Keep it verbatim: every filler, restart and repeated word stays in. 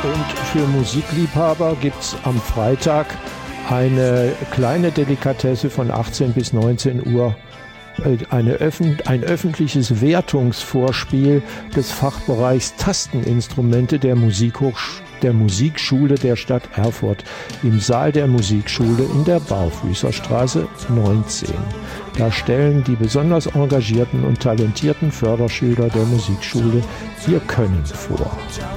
Und für Musikliebhaber gibt es am Freitag eine kleine Delikatesse von achtzehn bis neunzehn Uhr. Eine Öffn- ein öffentliches Wertungsvorspiel des Fachbereichs Tasteninstrumente der, Musikhochsch- der Musikschule der Stadt Erfurt im Saal der Musikschule in der Barfüßerstraße neunzehn. Da stellen die besonders engagierten und talentierten Förderschüler der Musikschule ihr Können vor.